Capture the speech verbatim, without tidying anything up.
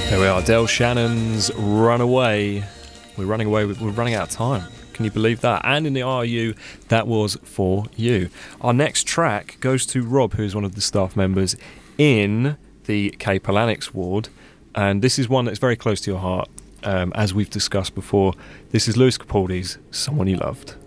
There we are, Del Shannon's Runaway. We're running away, with, we're running out of time. Can you believe that? And in the R U, that was For You. Our next track goes to Rob, who is one of the staff members in the Cape Lanix ward. And this is one that's very close to your heart, um, as we've discussed before. This is Lewis Capaldi's Someone You Loved.